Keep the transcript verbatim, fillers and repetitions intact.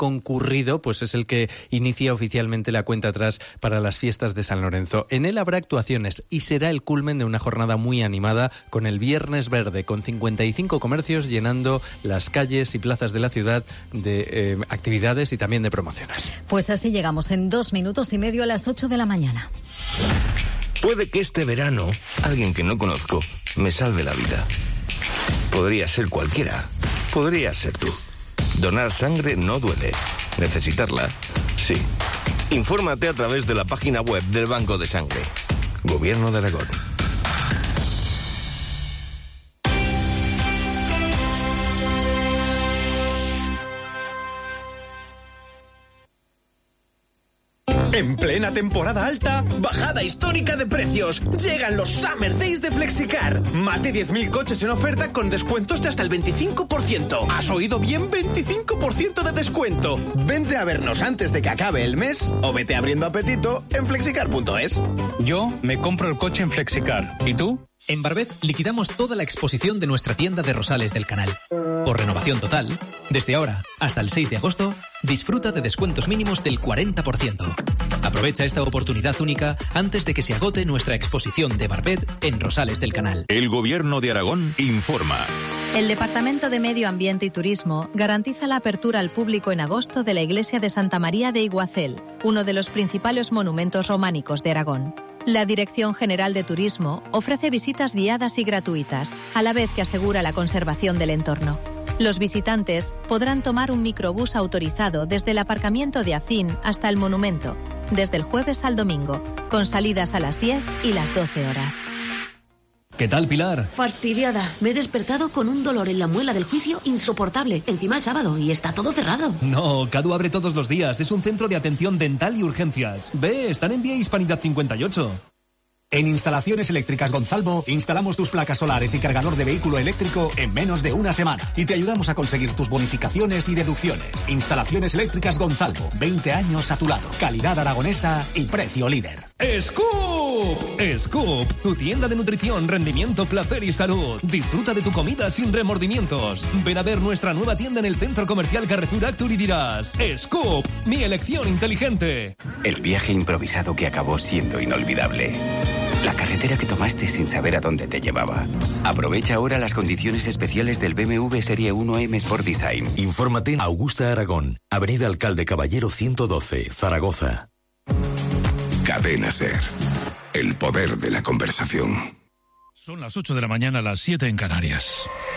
concurrido, pues es el que inicia oficialmente la cuenta atrás para las fiestas de San Lorenzo. En él habrá actuaciones y será el culmen de una jornada muy animada con el Viernes Verde, con cincuenta y cinco comercios llenando las calles y plazas de la ciudad de eh, actividades y también de promociones. Pues así llegamos en dos minutos y medio a las ocho de la mañana. Puede que este verano alguien que no conozco me salve la vida. Podría ser cualquiera. Podría ser tú. Donar sangre no duele. Necesitarla, sí. Infórmate a través de la página web del Banco de Sangre. Gobierno de Aragón. En plena temporada alta, bajada histórica de precios. Llegan los Summer Days de Flexicar. Más de diez mil coches en oferta con descuentos de hasta el veinticinco por ciento. ¿Has oído bien? veinticinco por ciento de descuento. Vente a vernos antes de que acabe el mes o vete abriendo apetito en flexicar punto es. Yo me compro el coche en Flexicar. ¿Y tú? En Barbet liquidamos toda la exposición de nuestra tienda de Rosales del Canal. Por renovación total, desde ahora hasta el seis de agosto, disfruta de descuentos mínimos del cuarenta por ciento. Aprovecha esta oportunidad única antes de que se agote nuestra exposición de Barbet en Rosales del Canal. El Gobierno de Aragón informa. El Departamento de Medio Ambiente y Turismo garantiza la apertura al público en agosto de la iglesia de Santa María de Iguacel, uno de los principales monumentos románicos de Aragón. La Dirección General de Turismo ofrece visitas guiadas y gratuitas, a la vez que asegura la conservación del entorno. Los visitantes podrán tomar un microbús autorizado desde el aparcamiento de Acín hasta el monumento, desde el jueves al domingo, con salidas a las diez y las doce horas. ¿Qué tal, Pilar? Fastidiada. Me he despertado con un dolor en la muela del juicio insoportable. Encima es sábado y está todo cerrado. No, Cadu abre todos los días. Es un centro de atención dental y urgencias. Ve, están en Vía Hispanidad cincuenta y ocho. En Instalaciones Eléctricas Gonzalvo instalamos tus placas solares y cargador de vehículo eléctrico en menos de una semana y te ayudamos a conseguir tus bonificaciones y deducciones. Instalaciones Eléctricas Gonzalvo, veinte años a tu lado. Calidad aragonesa y precio líder. ¡Scoop! ¡Scoop! Tu tienda de nutrición, rendimiento, placer y salud. Disfruta de tu comida sin remordimientos. Ven a ver nuestra nueva tienda en el Centro Comercial Carrefour Actur y dirás: ¡Scoop! Mi elección inteligente. El viaje improvisado que acabó siendo inolvidable. La carretera que tomaste sin saber a dónde te llevaba. Aprovecha ahora las condiciones especiales del B M W Serie uno M Sport Design. Infórmate en Augusta Aragón, Avenida Alcalde Caballero ciento doce, Zaragoza. Cadena SER. El poder de la conversación. Son las ocho de la mañana, las siete en Canarias.